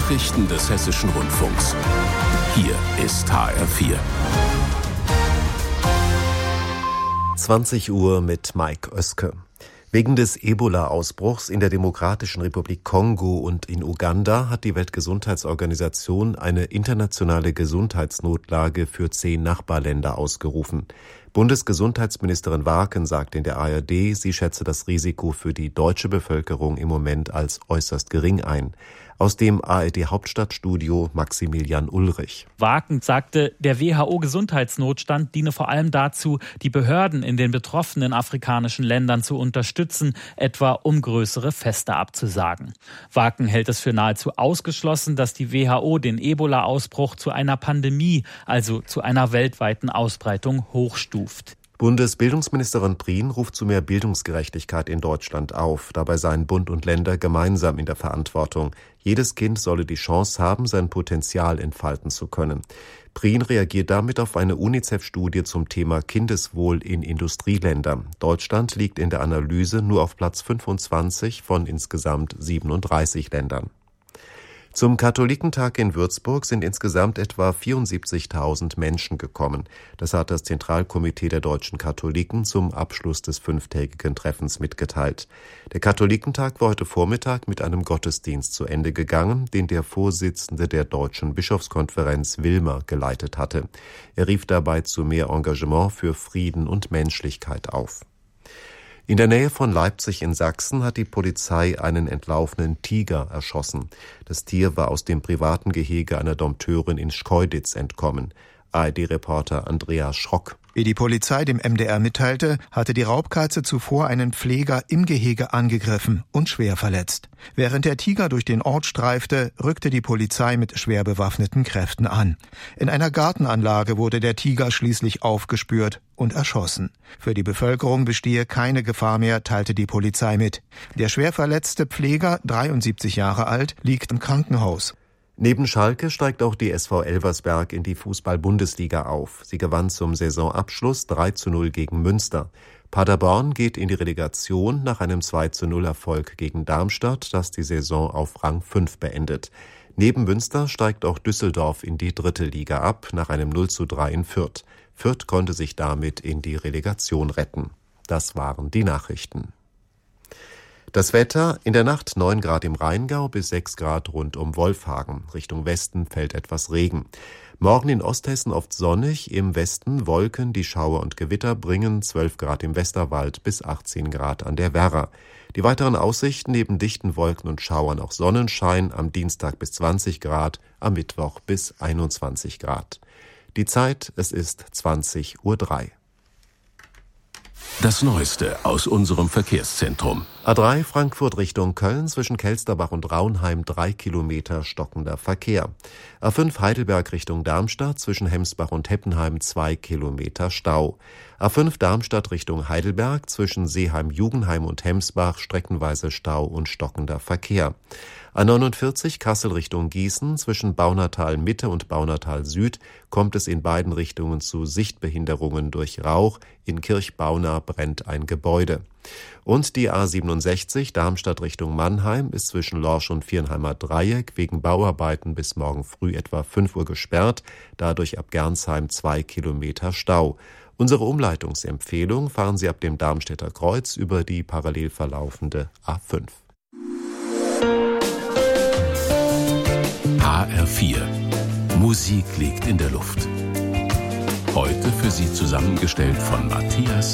Nachrichten des Hessischen Rundfunks. Hier ist HR4. 20 Uhr mit Mike Oeske. Wegen des Ebola-Ausbruchs in der Demokratischen Republik Kongo und in Uganda hat die Weltgesundheitsorganisation eine internationale Gesundheitsnotlage für 10 Nachbarländer ausgerufen. Bundesgesundheitsministerin Waaken sagt in der ARD, sie schätze das Risiko für die deutsche Bevölkerung im Moment als äußerst gering ein. Aus dem ARD-Hauptstadtstudio Maximilian Ulrich. Waaken sagte, der WHO-Gesundheitsnotstand diene vor allem dazu, die Behörden in den betroffenen afrikanischen Ländern zu unterstützen, etwa um größere Feste abzusagen. Waaken hält es für nahezu ausgeschlossen, dass die WHO den Ebola-Ausbruch zu einer Pandemie, also zu einer weltweiten Ausbreitung, hochstuft. Bundesbildungsministerin Prien ruft zu mehr Bildungsgerechtigkeit in Deutschland auf. Dabei seien Bund und Länder gemeinsam in der Verantwortung. Jedes Kind solle die Chance haben, sein Potenzial entfalten zu können. Prien reagiert damit auf eine UNICEF-Studie zum Thema Kindeswohl in Industrieländern. Deutschland liegt in der Analyse nur auf Platz 25 von insgesamt 37 Ländern. Zum Katholikentag in Würzburg sind insgesamt etwa 74.000 Menschen gekommen. Das hat das Zentralkomitee der deutschen Katholiken zum Abschluss des 5-tägigen Treffens mitgeteilt. Der Katholikentag war heute Vormittag mit einem Gottesdienst zu Ende gegangen, den der Vorsitzende der Deutschen Bischofskonferenz Wilmer geleitet hatte. Er rief dabei zu mehr Engagement für Frieden und Menschlichkeit auf. In der Nähe von Leipzig in Sachsen hat die Polizei einen entlaufenen Tiger erschossen. Das Tier war aus dem privaten Gehege einer Dompteurin in Schkeuditz entkommen. ARD-Reporter Andreas Schrock. Wie die Polizei dem MDR mitteilte, hatte die Raubkatze zuvor einen Pfleger im Gehege angegriffen und schwer verletzt. Während der Tiger durch den Ort streifte, rückte die Polizei mit schwer bewaffneten Kräften an. In einer Gartenanlage wurde der Tiger schließlich aufgespürt und erschossen. Für die Bevölkerung bestehe keine Gefahr mehr, teilte die Polizei mit. Der schwer verletzte Pfleger, 73 Jahre alt, liegt im Krankenhaus. Neben Schalke steigt auch die SV Elversberg in die Fußball-Bundesliga auf. Sie gewann zum Saisonabschluss 3:0 gegen Münster. Paderborn geht in die Relegation nach einem 2:0-Erfolg gegen Darmstadt, das die Saison auf Rang 5 beendet. Neben Münster steigt auch Düsseldorf in die 3. Liga ab, nach einem 0:3 in Fürth. Fürth konnte sich damit in die Relegation retten. Das waren die Nachrichten. Das Wetter: in der Nacht 9 Grad im Rheingau bis 6 Grad rund um Wolfhagen. Richtung Westen fällt etwas Regen. Morgen in Osthessen oft sonnig, im Westen Wolken, die Schauer und Gewitter bringen 12 Grad im Westerwald bis 18 Grad an der Werra. Die weiteren Aussichten: neben dichten Wolken und Schauern auch Sonnenschein, am Dienstag bis 20 Grad, am Mittwoch bis 21 Grad. Die Zeit: es ist 20:03 Uhr. Das Neueste aus unserem Verkehrszentrum. A3 Frankfurt Richtung Köln, zwischen Kelsterbach und Raunheim 3 Kilometer stockender Verkehr. A5 Heidelberg Richtung Darmstadt, zwischen Hemsbach und Heppenheim 2 Kilometer Stau. A5 Darmstadt Richtung Heidelberg, zwischen Seeheim-Jugenheim und Hemsbach streckenweise Stau und stockender Verkehr. A49 Kassel Richtung Gießen, zwischen Baunatal Mitte und Baunatal Süd kommt es in beiden Richtungen zu Sichtbehinderungen durch Rauch. In Kirchbauna brennt ein Gebäude. Und die A67 Darmstadt Richtung Mannheim ist zwischen Lorsch und Viernheimer Dreieck wegen Bauarbeiten bis morgen früh etwa 5 Uhr gesperrt, dadurch ab Gernsheim 2 Kilometer Stau. Unsere Umleitungsempfehlung: fahren Sie ab dem Darmstädter Kreuz über die parallel verlaufende A5. HR4. Musik liegt in der Luft. Heute für Sie zusammengestellt von Matthias